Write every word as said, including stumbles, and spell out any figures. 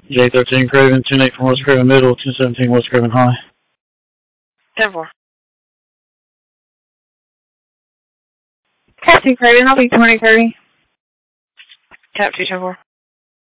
J thirteen Craven, ten eight from West Craven Middle, ten seventeen West Craven High. ten four. Captain Craven, I'll be twenty thirty. Cap two ten four.